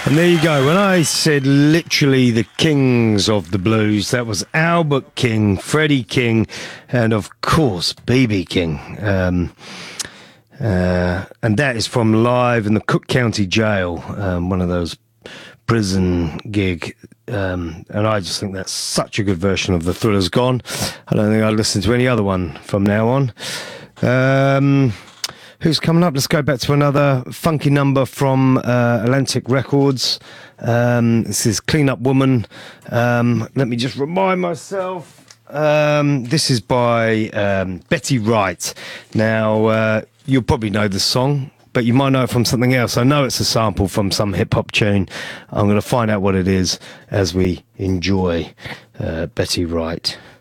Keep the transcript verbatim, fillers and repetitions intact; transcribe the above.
And there you go. When I said literally the kings of the blues, that was Albert King, Freddie King, and of course B B King. Um, uh, and that is from Live in the Cook County Jail, um, one of those prison gig. Um, and I just think that's such a good version of The Thriller's Gone. I don't think I'll listen to any other one from now on. Um... Who's coming up? Let's go back to another funky number from uh, Atlantic Records. Um, this is Clean Up Woman. Um, let me just remind myself. Um, this is by um, Betty Wright. Now, uh, you'll probably know the song, but you might know it from something else. I know it's a sample from some hip-hop tune. I'm going to find out what it is as we enjoy uh, Betty Wright.